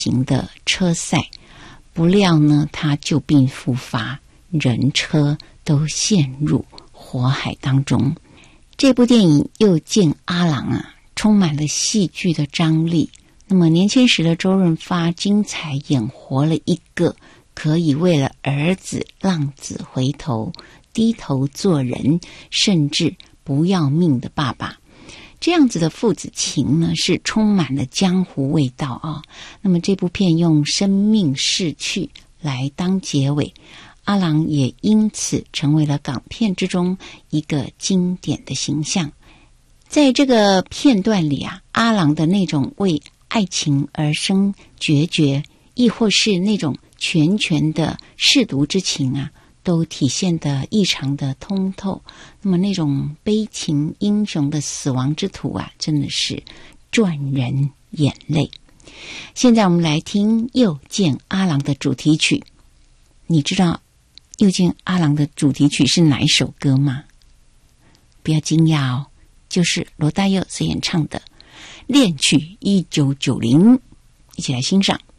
行的车赛，不料呢，他旧病复发，人车都陷入火海当中。这部电影《又见阿郎》啊，充满了戏剧的张力。那么年轻时的周润发精彩演活了一个可以为了儿子浪子回头，低头做人，甚至不要命的爸爸。这样子的父子情呢，是充满了江湖味道啊。那么这部片用生命逝去来当结尾，阿郎也因此成为了港片之中一个经典的形象。在这个片段里啊，阿郎的那种为爱情而生决绝，亦或是那种拳拳的舐犊之情啊，都体现得异常的通透。那么那种悲情英雄的死亡之途啊，真的是赚人眼泪。现在我们来听《又见阿郎》的主题曲。你知道《又见阿郎》的主题曲是哪一首歌吗？不要惊讶哦，就是罗大佑所演唱的《恋曲1990》，一起来欣赏。